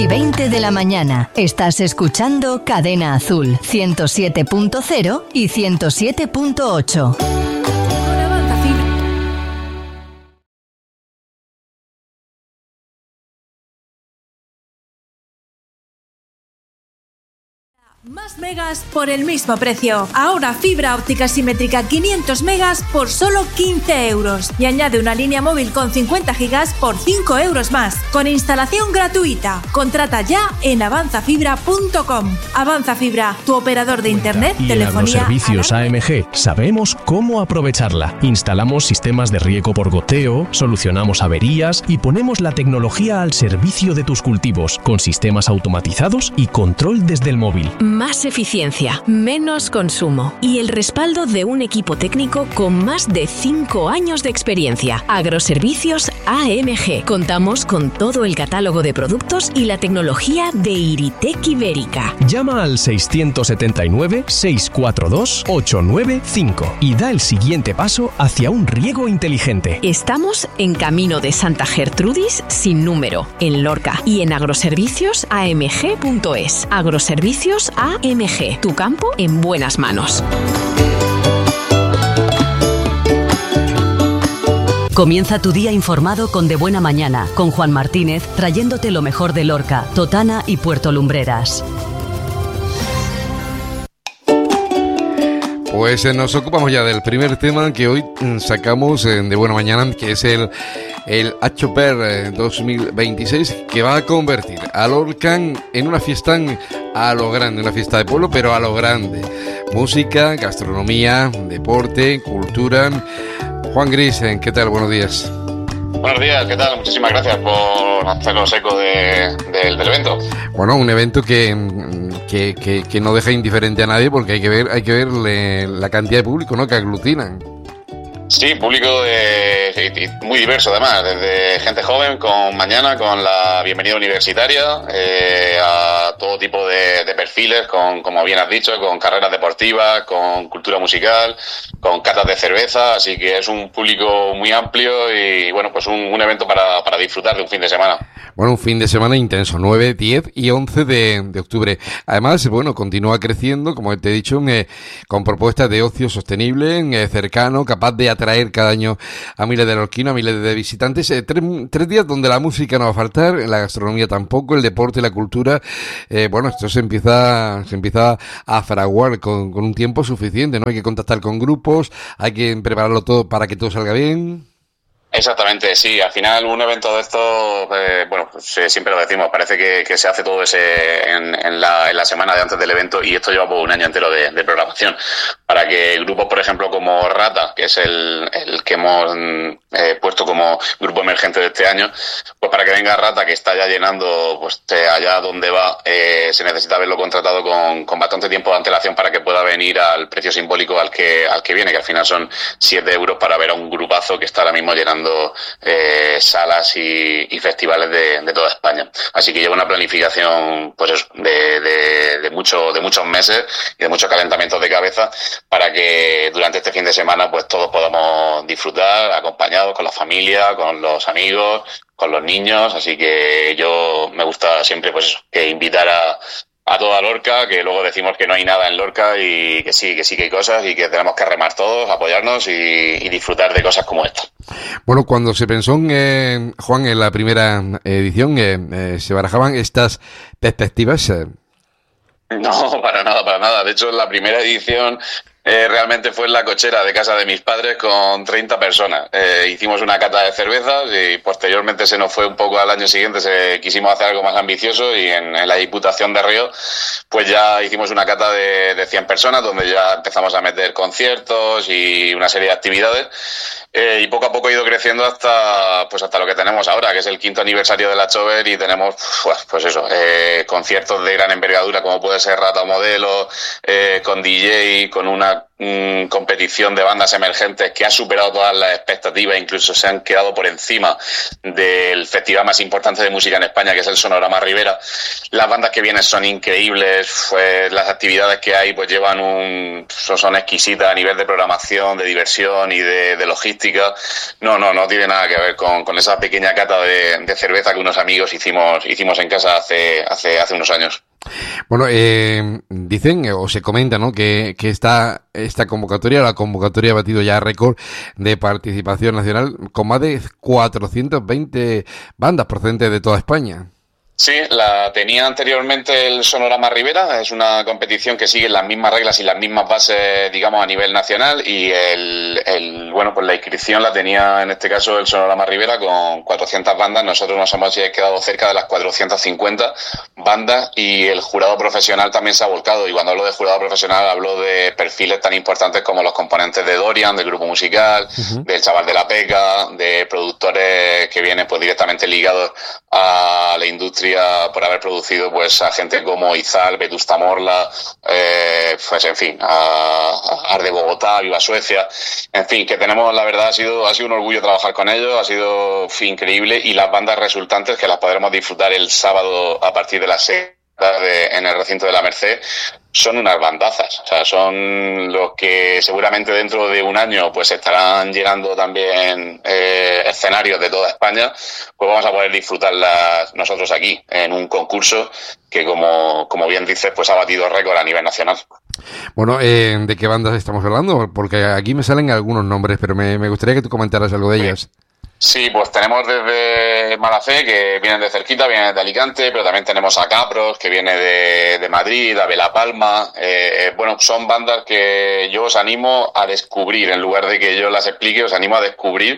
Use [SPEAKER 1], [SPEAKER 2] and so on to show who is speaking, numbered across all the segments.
[SPEAKER 1] 10:20 de la mañana. Estás escuchando Cadena Azul, 107.0 y 107.8.
[SPEAKER 2] Más megas por el mismo precio. Ahora fibra óptica simétrica 500 megas por solo 15 euros. Y añade una línea móvil con 50 gigas por 5 euros más. Con instalación gratuita. Contrata ya en avanzafibra.com. Avanza Fibra, tu operador de internet,
[SPEAKER 3] y
[SPEAKER 2] telefonía.
[SPEAKER 3] En Agroservicios AMG sabemos cómo aprovecharla. Instalamos sistemas de riego por goteo, solucionamos averías y ponemos la tecnología al servicio de tus cultivos, con sistemas automatizados y control desde el móvil.
[SPEAKER 4] Más eficiencia, menos consumo y el respaldo de un equipo técnico con más de 5 años de experiencia. Agroservicios AMG. Contamos con todo el catálogo de productos y la tecnología de Iritec Ibérica.
[SPEAKER 3] Llama al 679-642-895 y da el siguiente paso hacia un riego inteligente.
[SPEAKER 4] Estamos en Camino de Santa Gertrudis sin número, en Lorca, y en agroserviciosamg.es. Agroservicios AMG, tu campo en buenas manos.
[SPEAKER 1] Comienza tu día informado con De Buena Mañana, con Juan Martínez, trayéndote lo mejor de Lorca, Totana y Puerto Lumbreras.
[SPEAKER 5] Pues nos ocupamos ya del primer tema que hoy sacamos de Buena Mañana, que es el Achoper 2026, que va a convertir a Lorca en una fiesta a lo grande, una fiesta de pueblo, pero a lo grande. Música, gastronomía, deporte, cultura. Juan Gris, ¿qué tal? Buenos días.
[SPEAKER 6] Buenos días, ¿qué tal? Muchísimas gracias por hacernos eco del evento.
[SPEAKER 5] Bueno, un evento que no deja indiferente a nadie, porque hay que ver la cantidad de público, ¿no?, que aglutinan.
[SPEAKER 6] Sí, público muy diverso además, desde gente joven con la bienvenida universitaria, a todo tipo de perfiles, como bien has dicho, con carreras deportivas, con cultura musical, con catas de cerveza, así que es un público muy amplio y bueno, pues un evento para disfrutar de un fin de semana.
[SPEAKER 5] Bueno, un fin de semana intenso, 9, 10 y 11 de octubre. Además, bueno, continúa creciendo, como te he dicho, con propuestas de ocio sostenible, cercano, capaz de atraer cada año a miles de lorquinos, a miles de visitantes. Tres días donde la música no va a faltar, la gastronomía tampoco, el deporte, la cultura. Bueno, esto se empieza a fraguar con un tiempo suficiente, ¿no? Hay que contactar con grupos, hay que prepararlo todo para que todo salga bien.
[SPEAKER 6] Exactamente, sí. Al final un evento de estos, bueno, pues, siempre lo decimos, parece que se hace todo en la semana de antes del evento, y esto lleva por un año entero de programación, para que grupos, por ejemplo, como Rata, que es el que hemos puesto como grupo emergente de este año, pues para que venga Rata, que está ya llenando, pues allá donde va, se necesita haberlo contratado con bastante tiempo de antelación para que pueda venir al precio simbólico al que viene, que al final son 7 euros para ver a un grupazo que está ahora mismo llenando salas y festivales de toda España. Así que lleva una planificación, pues eso, de muchos meses y de muchos calentamientos de cabeza, para que durante este fin de semana pues todos podamos disfrutar acompañados con la familia, con los amigos, con los niños. Así que yo me gusta siempre, pues eso, que invitar a toda Lorca, que luego decimos que no hay nada en Lorca, y que sí que hay cosas, y que tenemos que remar todos, apoyarnos y disfrutar de cosas como esta.
[SPEAKER 5] Bueno, cuando se pensó Juan, en la primera edición, ¿se barajaban estas perspectivas?
[SPEAKER 6] No, para nada. De hecho, en la primera edición realmente fue en la cochera de casa de mis padres con 30 personas. Hicimos una cata de cervezas y posteriormente se nos fue un poco al año siguiente, quisimos hacer algo más ambicioso, y en la Diputación de Río pues ya hicimos una cata de 100 personas, donde ya empezamos a meter conciertos y una serie de actividades. Y poco a poco ha ido creciendo hasta lo que tenemos ahora, que es el 5º aniversario de la Chover, y tenemos pues eso, conciertos de gran envergadura, como puede ser Rata o Modelo, con DJ, con una una competición de bandas emergentes que ha superado todas las expectativas, incluso se han quedado por encima del festival más importante de música en España, que es el Sonorama Ribera. Las bandas que vienen son increíbles, pues las actividades que hay pues son exquisitas a nivel de programación, de diversión y de logística. No tiene nada que ver con esa pequeña cata de cerveza que unos amigos hicimos en casa hace unos años.
[SPEAKER 5] Bueno, dicen o se comenta, ¿no?, que esta convocatoria, la convocatoria ha batido ya récord de participación nacional con más de 420 bandas procedentes de toda España.
[SPEAKER 6] Sí, la tenía anteriormente el Sonorama Ribera, es una competición que sigue las mismas reglas y las mismas bases, digamos, a nivel nacional, y pues la inscripción la tenía en este caso el Sonorama Ribera con 400 bandas. Nosotros nos hemos quedado cerca de las 450 bandas y el jurado profesional también se ha volcado, y cuando hablo de jurado profesional hablo de perfiles tan importantes como los componentes de Dorian, del grupo musical, del Chaval de la Peca, de productores que vienen pues directamente ligados a la industria por haber producido pues a gente como Izal, Vetusta Morla, pues en fin, a Arde Bogotá, Viva Suecia, en fin, que tenemos, la verdad, ha sido un orgullo trabajar con ellos, ha sido increíble, y las bandas resultantes, que las podremos disfrutar el sábado a partir de las 6 en el recinto de la Merced, son unas bandazas. O sea, son los que seguramente dentro de un año pues estarán llegando también escenarios de toda España. Pues vamos a poder disfrutarlas nosotros aquí en un concurso que, como bien dices, pues ha batido récord a nivel nacional.
[SPEAKER 5] Bueno, ¿de qué bandas estamos hablando? Porque aquí me salen algunos nombres, pero me gustaría que tú comentaras algo de ellas.
[SPEAKER 6] Sí, pues tenemos desde Malafe, que vienen de cerquita, vienen de Alicante, pero también tenemos a Capros, que viene de Madrid, a La Palma. Bueno, son bandas que yo os animo a descubrir, en lugar de que yo las explique, os animo a descubrir,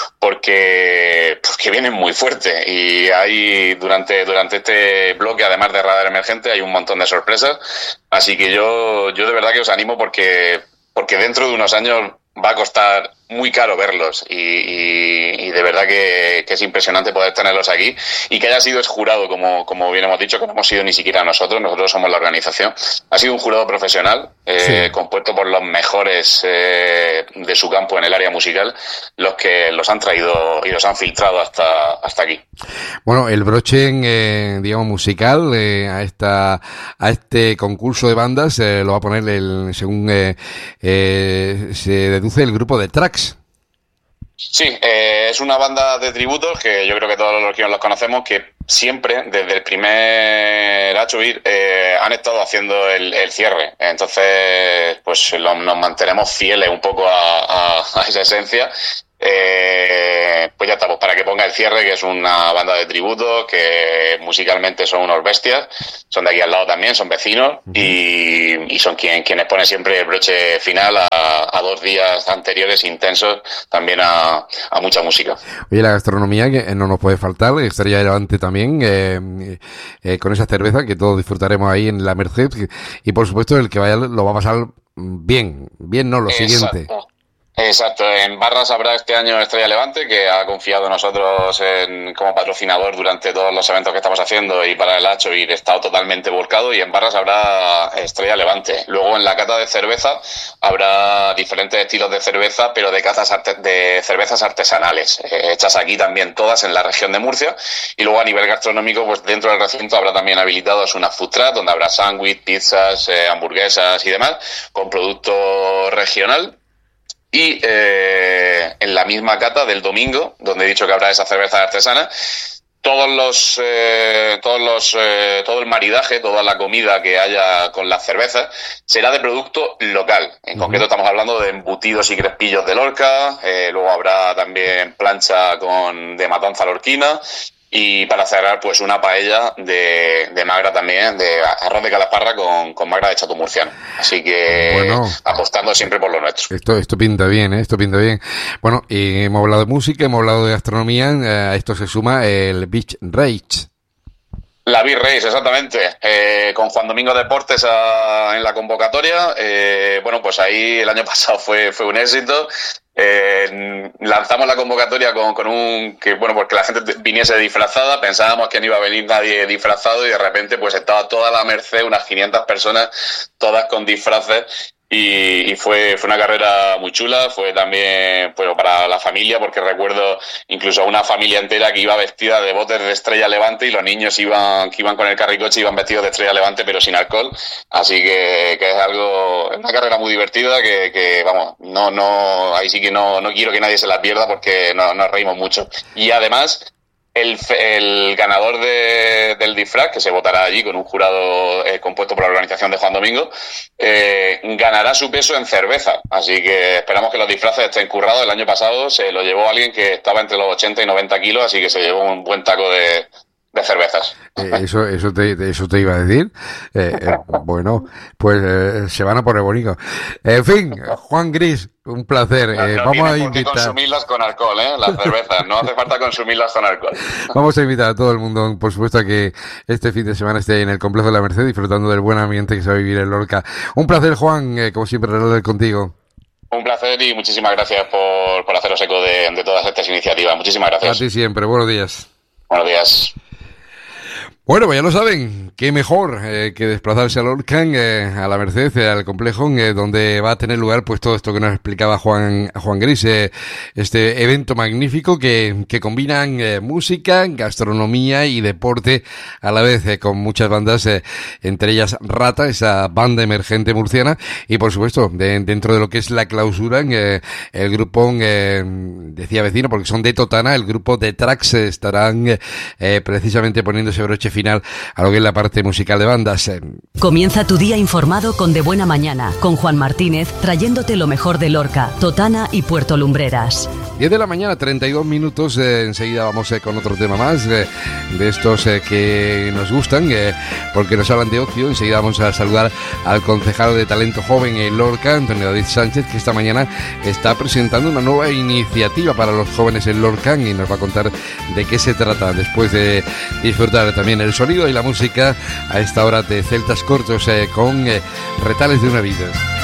[SPEAKER 6] porque vienen muy fuerte, y hay durante este bloque, además de Radar Emergente, hay un montón de sorpresas. Así que yo de verdad que os animo, porque dentro de unos años va a costar muy caro verlos, y de verdad que es impresionante poder tenerlos aquí, y que haya sido el jurado, como bien hemos dicho, que no hemos sido ni siquiera nosotros somos la organización. Ha sido un jurado profesional, compuesto por los mejores de su campo en el área musical, los que los han traído y los han filtrado hasta aquí.
[SPEAKER 5] Bueno, el broche, digamos, musical a este concurso de bandas lo va a poner, según se deduce, el grupo de Trax.
[SPEAKER 6] Sí, es una banda de tributos que yo creo que todos los que los conocemos, que siempre, desde el primer Achobir, han estado haciendo el cierre. Entonces, pues nos mantenemos fieles un poco a esa esencia. Pues ya estamos, para que ponga el cierre, que es una banda de tributos que musicalmente son unos bestias, son de aquí al lado también, son vecinos, y son quienes ponen siempre el broche final a 2 días anteriores intensos, también a mucha música.
[SPEAKER 5] Oye, la gastronomía que no nos puede faltar, Estrella Levante también, con esa cerveza que todos disfrutaremos ahí en la Merced, y por supuesto el que vaya lo va a pasar bien no, lo siguiente.
[SPEAKER 6] Exacto, en barras habrá este año Estrella Levante, que ha confiado en nosotros como patrocinador durante todos los eventos que estamos haciendo, y para el Achobir está totalmente volcado, y en barras habrá Estrella Levante. Luego en la cata de cerveza habrá diferentes estilos de cerveza, pero de cervezas artesanales, hechas aquí también todas en la región de Murcia. Y luego a nivel gastronómico, pues dentro del recinto habrá también habilitados una food truck, donde habrá sándwich, pizzas, hamburguesas y demás, con producto regional. Y en la misma cata del domingo, donde he dicho que habrá esa cerveza artesana, todo el maridaje, toda la comida que haya con las cervezas será de producto local. En concreto estamos hablando de embutidos y crespillos de Lorca, luego habrá también plancha de matanza lorquina, y para cerrar, pues una paella de magra también, de arroz de calaparra con magra de chato murciano. Así que, bueno, apostando siempre por lo nuestro.
[SPEAKER 5] Esto pinta bien, esto pinta bien. Bueno, y hemos hablado de música, hemos hablado de gastronomía, a esto se suma el Beach Rage.
[SPEAKER 6] La Beach Race, exactamente, con Juan Domingo Deportes en la convocatoria. Bueno, pues ahí el año pasado fue un éxito. Lanzamos la convocatoria porque la gente viniese disfrazada. Pensábamos que no iba a venir nadie disfrazado, y de repente pues estaba toda la Merced, unas 500 personas, todas con disfraces, Y fue una carrera muy chula, fue también para la familia, porque recuerdo incluso a una familia entera que iba vestida de botes de Estrella Levante y los niños que iban con el carricoche iban vestidos de Estrella Levante pero sin alcohol, así que es una carrera muy divertida que vamos, ahí sí que no quiero que nadie se la pierda porque nos reímos mucho. Y además el ganador del disfraz, que se votará allí con un jurado compuesto por la organización de Juan Domingo, ganará su peso en cerveza. Así que esperamos que los disfraces estén currados. El año pasado se lo llevó alguien que estaba entre los 80 y 90 kilos, así que se llevó un buen taco de cervezas.
[SPEAKER 5] Eso te iba a decir. Bueno, pues se van a poner bonitos. En fin, Juan Gris, un placer. Vamos a invitar.
[SPEAKER 6] Consumirlas con alcohol, las cervezas. No hace falta consumirlas con alcohol.
[SPEAKER 5] Vamos a invitar a todo el mundo, por supuesto, a que este fin de semana esté en el Complejo de la Merced disfrutando del buen ambiente que se va a vivir en Lorca. Un placer, Juan, como siempre, hablar contigo.
[SPEAKER 6] Un placer y muchísimas gracias por haceros eco de todas estas iniciativas. Muchísimas gracias.
[SPEAKER 5] A ti siempre. Buenos días.
[SPEAKER 6] Buenos días.
[SPEAKER 5] Bueno, pues ya lo saben, qué mejor que desplazarse a Lorca, a la Merced, al complejo, donde va a tener lugar pues todo esto que nos explicaba Juan Gris, este evento magnífico que combinan música, gastronomía y deporte a la vez, con muchas bandas, entre ellas Rata, esa banda emergente murciana, y por supuesto, dentro de lo que es la clausura, el grupo, decía vecino, porque son de Totana, el grupo de Trax estarán precisamente poniéndose broche final a lo que es la parte musical de bandas.
[SPEAKER 1] Comienza tu día informado con De Buena Mañana, con Juan Martínez, trayéndote lo mejor de Lorca, Totana y Puerto Lumbreras.
[SPEAKER 5] 10 de la mañana, 32 minutos, enseguida vamos con otro tema más de estos que nos gustan, porque nos hablan de ocio. Enseguida vamos a saludar al concejal de Talento Joven en Lorca, Antonio David Sánchez, que esta mañana está presentando una nueva iniciativa para los jóvenes en Lorca y nos va a contar de qué se trata, después de disfrutar también el sonido y la música a esta hora de Celtas Cortos con Retales de una vida.